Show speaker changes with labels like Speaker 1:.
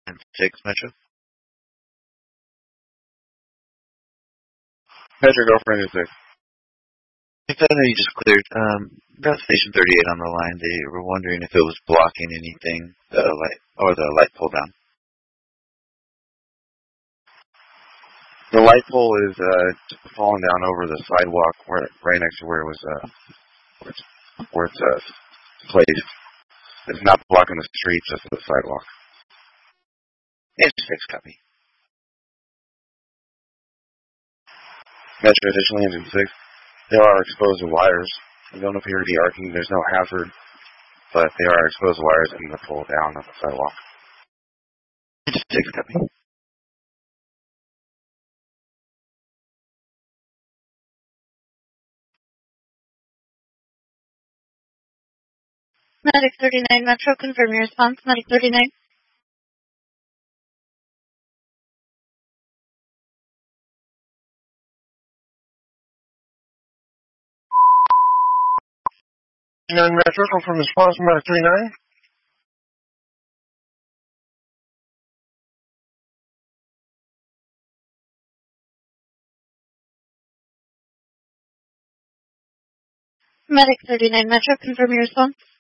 Speaker 1: And 6 Metro.
Speaker 2: Metro, girlfriend is 6.
Speaker 1: I know you just cleared. Got station 38 on the line. They were wondering if it was blocking anything, the light pull down.
Speaker 2: The light pole is falling down over the sidewalk, right next to where it was, where it's placed. It's not blocking the street, just the sidewalk.
Speaker 1: It's 6 copy.
Speaker 2: Metro additionally, engine 6. There are exposed wires. They don't appear to be arcing. There's no hazard, but there are exposed wires in the pole down on the sidewalk.
Speaker 1: It's 6 copy.
Speaker 3: Medic 39 Metro, confirm your response. Medic 39.
Speaker 2: Metro, confirm response. Medic 39.
Speaker 3: Medic 39 Metro, confirm your response.